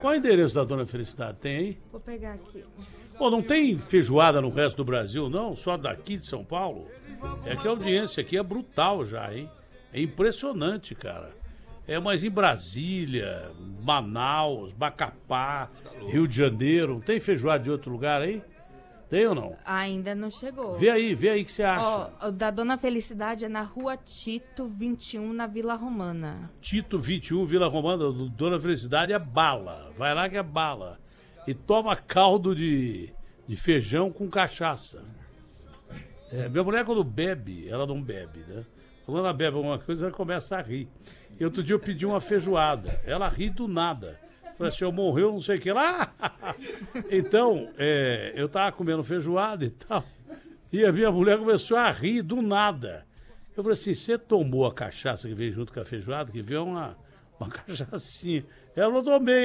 Qual é o endereço da Dona Felicidade? Tem aí? Vou pegar aqui. Pô, não tem feijoada no resto do Brasil, não? Só daqui de São Paulo? É que a audiência aqui é brutal já, hein? É impressionante, cara. Mas em Brasília, Manaus, Macapá, Rio de Janeiro, não tem feijoada de outro lugar aí? Tem ou não? Ainda não chegou. Vê aí o que você acha. Ó, o da Dona Felicidade é na Rua Tito 21, na Vila Romana. Tito 21, Vila Romana, Dona Felicidade é bala. Vai lá que é bala. E toma caldo de feijão com cachaça. Minha mulher, quando bebe, ela não bebe, né? Quando ela bebe alguma coisa, ela começa a rir. E outro dia eu pedi uma feijoada. Ela ri do nada. Falei assim, eu morreu, não sei o que lá. Então, eu tava comendo feijoada e tal. E a minha mulher começou a rir do nada. Eu falei assim, você tomou a cachaça que veio junto com a feijoada? Que veio uma cachaçinha. Ela não tomei.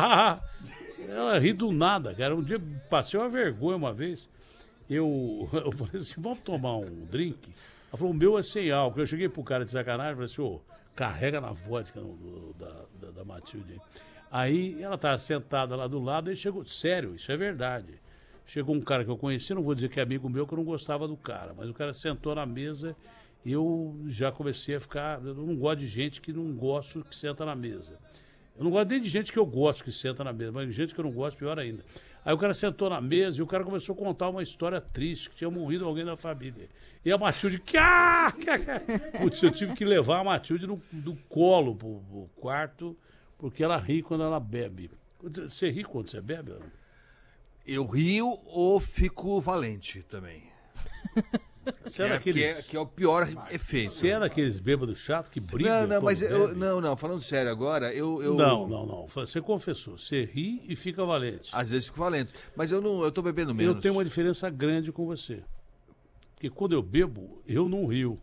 Ela ri do nada, cara. Um dia passei uma vergonha uma vez. Eu falei assim, vamos tomar um drink? Ela falou, o meu é sem álcool. Eu cheguei pro cara de sacanagem e falei assim, carrega na vodka da Matilde. Aí ela tava sentada lá do lado e chegou, sério, isso é verdade. Chegou um cara que eu conheci, não vou dizer que é amigo meu, que eu não gostava do cara, mas o cara sentou na mesa e eu já comecei a ficar, eu não gosto de gente que não gosto que senta na mesa. Eu não gosto nem de gente que eu gosto que senta na mesa, mas de gente que eu não gosto, pior ainda. Aí o cara sentou na mesa e o cara começou a contar uma história triste, que tinha morrido alguém da família. E a Matilde, putz, eu tive que levar a Matilde do colo pro quarto, porque ela ri quando ela bebe. Você ri quando você bebe? Eu rio ou fico valente também. Você é que é o pior efeito. Você é daqueles bêbados chatos que brigam? Não, mas não, falando sério agora, eu... Não. Você confessou. Você ri e fica valente. Às vezes fico valente. Mas eu tô bebendo menos. Eu tenho uma diferença grande com você. Porque quando eu bebo, eu não rio.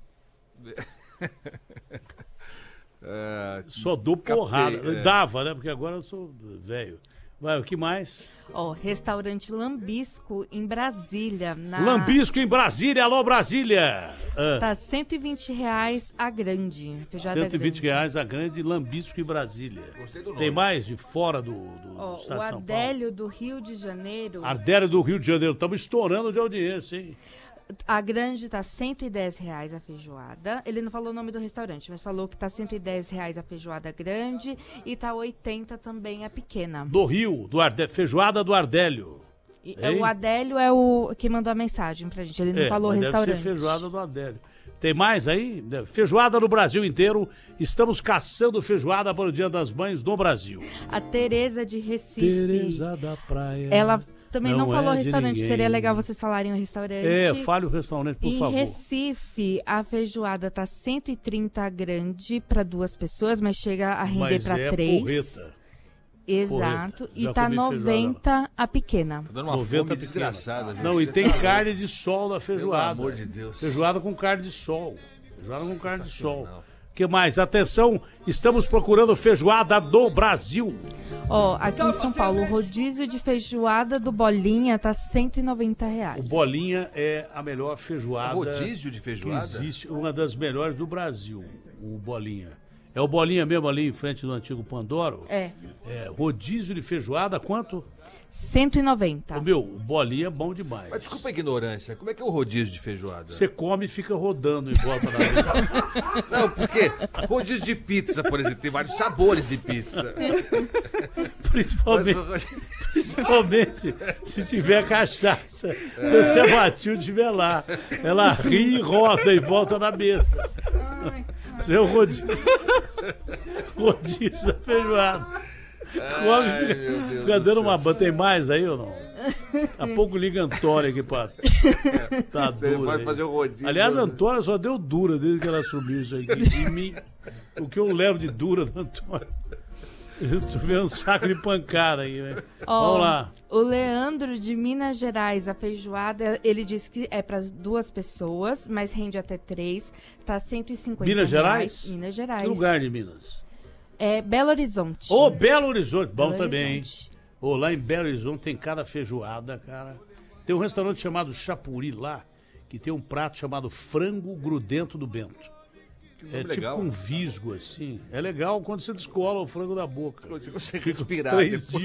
Só dou porrada. Dava, né? Porque agora eu sou velho. Vai, o que mais? Restaurante Lambisco em Brasília. Lambisco em Brasília, alô Brasília! Tá R$120 a grande. Feijoada R$120 a grande, Lambisco em Brasília. Gostei do nome. Tem mais de fora do estado o de São Paulo? Ardélio do Rio de Janeiro. Ardélio do Rio de Janeiro, estamos estourando de audiência, hein? A grande tá R$110 a feijoada. Ele não falou o nome do restaurante, mas falou que tá R$110 a feijoada grande e tá 80 também a pequena. Do Rio, feijoada do Ardélio. O Adélio é o que mandou a mensagem pra gente. Ele não falou mas restaurante. Deve ser feijoada do Adélio. Tem mais aí? Feijoada no Brasil inteiro. Estamos caçando feijoada para o Dia das Mães no Brasil. A Tereza de Recife. Tereza da Praia. Ela também não falou de restaurante. ninguém. Seria legal vocês falarem o restaurante. Fale o restaurante, por favor. Em Recife, a feijoada tá 130 grande para 2 pessoas, mas chega a render para 3. Porreta. Exato. Já E tá comi 90 a pequena. Tá dando uma 90 fome desgraçada. Gente. Não, e tem carne de sol na feijoada. Pelo amor de Deus. Feijoada com carne de sol. Feijoada com carne de sol. O que mais? Atenção, estamos procurando feijoada do Brasil. Aqui em São Paulo, o rodízio de feijoada do Bolinha tá R$190. O Bolinha é a melhor feijoada. Rodízio de feijoada? Que existe, uma das melhores do Brasil, o Bolinha. É o Bolinha mesmo ali em frente do antigo Pandoro? Rodízio de feijoada, quanto? R$190. O Bolinha é bom demais. Mas desculpa a ignorância, como é que é o rodízio de feijoada? Você come e fica rodando em volta da mesa. Não, porque rodízio de pizza, por exemplo, tem vários sabores de pizza. Principalmente se tiver cachaça. Se a Matilde estiver lá, ela ri e roda em volta da mesa. Seu rodízio da feijoada. Fica dando uma banda. Tem mais aí ou não? Há pouco liga Antônia aqui pra. Tá dura. Vai fazer o rodízio. Aliás, a Antônia só deu dura desde que ela assumiu isso aqui. Em mim, o que eu levo de dura da Antônia. Eu tô vendo um saco de pancada aí, velho. Vamos lá. O Leandro de Minas Gerais, a feijoada, ele disse que é para 2 pessoas, mas rende até 3. Tá R$150. Minas Gerais? Minas Gerais. Que lugar de Minas? É Belo Horizonte. Belo Horizonte. Bom Belo também, Horizonte. hein? Lá em Belo Horizonte tem cada feijoada, cara. Tem um restaurante chamado Chapuri lá, que tem um prato chamado frango grudento do Bento. É tipo legal. um visgo, assim. É legal quando você descola o frango da boca. Você Fica uns respirar 3 depois. dias.